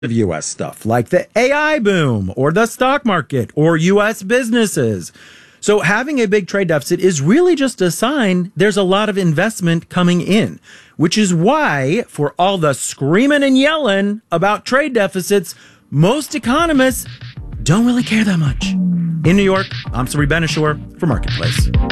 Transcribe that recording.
of U.S. stuff like the AI boom or the stock market or U.S. businesses. So having a big trade deficit is really just a sign there's a lot of investment coming in, which is why for all the screaming and yelling about trade deficits, most economists don't really care that much. In New York, I'm Sari Benishore for Marketplace.